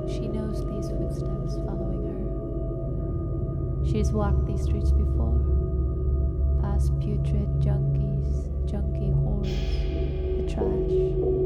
She knows these footsteps following her. She's walked these streets before, past putrid junkies, junkie whores, the trash.